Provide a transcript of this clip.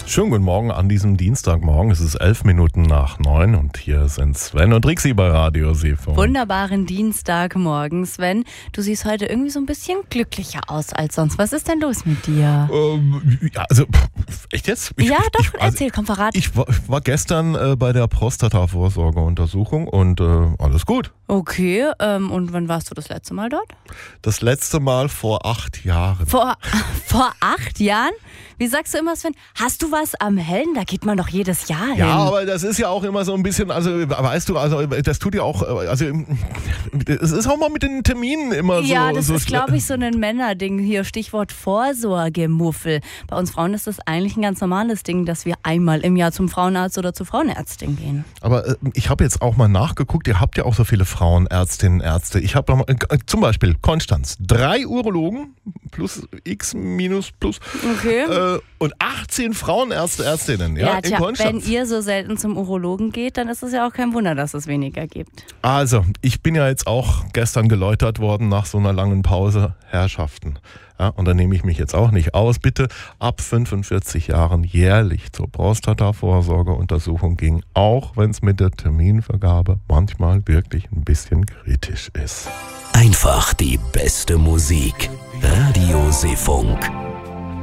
Schönen guten Morgen an diesem Dienstagmorgen. Es ist 11 Minuten nach 9 und hier sind Sven und Rixi bei Radio Seefunk. Wunderbaren Dienstagmorgen, Sven. Du siehst heute irgendwie so ein bisschen glücklicher aus als sonst. Was ist denn los mit dir? Echt jetzt? Erzähl, komm, verrat. Ich war gestern bei der Prostata-Vorsorgeuntersuchung und alles gut. Okay, und wann warst du das letzte Mal dort? Das letzte Mal vor 8 Jahren. Vor 8 Jahren? Wie sagst du immer, Sven? Hast du was am Helm? Da geht man doch jedes Jahr hin. Ja, aber das ist ja auch immer so ein bisschen, also weißt du, also das tut ja auch, also es ist auch mal mit den Terminen immer so. Ja, das so ist, glaube ich, so ein Männerding hier, Stichwort Vorsorgemuffel. Bei uns Frauen ist das eigentlich ein ganz normales Ding, dass wir einmal im Jahr zum Frauenarzt oder zur Frauenärztin gehen. Aber ich habe jetzt auch mal nachgeguckt, ihr habt ja auch so viele Frauenärztinnen, Ärzte. Ich habe zum Beispiel Konstanz, 3 Urologen plus X minus plus. Okay. Und 18 Frauenärzte, Ärztinnen, Ja, in Konstanz. wenn ihr so selten zum Urologen geht, dann ist es ja auch kein Wunder, dass es weniger gibt. Also, ich bin ja jetzt auch gestern geläutert worden nach so einer langen Pause. Herrschaften. Ja, und da nehme ich mich jetzt auch nicht aus. Bitte ab 45 Jahren jährlich zur Prostata-Vorsorgeuntersuchung gehen, auch wenn es mit der Terminvergabe manchmal wirklich ein bisschen kritisch ist. Einfach die beste Musik. Radio Seefunk.